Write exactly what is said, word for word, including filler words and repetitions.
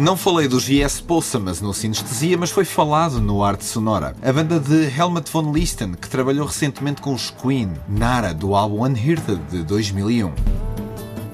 Não falei dos Yes Possumus no Sinestesia, mas foi falado no Arte Sonora. A banda de Helmut von Listen, que trabalhou recentemente com os Queen, Nara, do álbum Unheard de dois mil e um.